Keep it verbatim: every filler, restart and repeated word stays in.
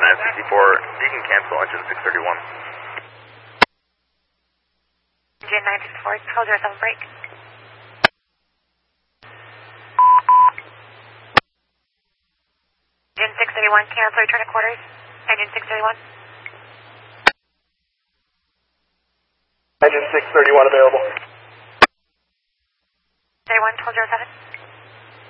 nine sixty-four, you can cancel engine six thirty-one. Engine nine sixty-four, hold zero seven break. Engine six thirty-one, cancel, return to quarters. Engine six thirty-one. Engine six thirty-one available. thirty-one, hold zero seven.